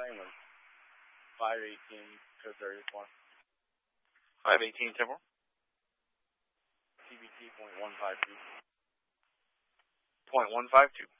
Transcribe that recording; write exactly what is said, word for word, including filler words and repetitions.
time was five eighteen to thirty-four. five eighteen, ten four. C B T point one five two. point one five two.